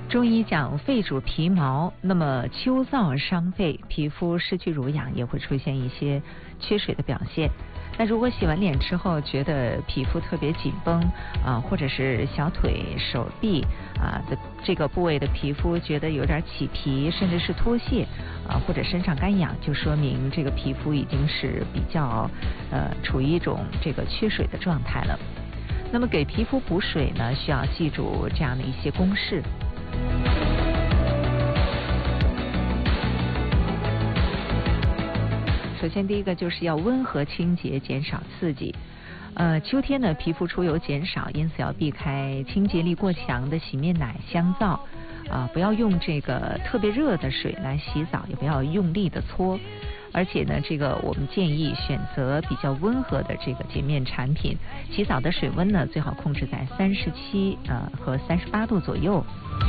中医讲肺主皮毛，那么秋燥伤肺，皮肤失去濡养，也会出现一些缺水的表现。那如果洗完脸之后觉得皮肤特别紧绷或者是小腿、手臂的这个部位的皮肤觉得有点起皮，甚至是脱屑或者身上干痒，就说明这个皮肤已经是比较处于一种这个缺水的状态了。那么给皮肤补水呢，需要记住这样的一些公式。首先第一个就是要温和清洁，减少刺激。秋天呢，皮肤出油减少，因此要避开清洁力过强的洗面奶、香皂不要用这个特别热的水来洗澡，也不要用力的搓。而且呢，这个我们建议选择比较温和的这个洁面产品，洗澡的水温呢最好控制在37和38度左右。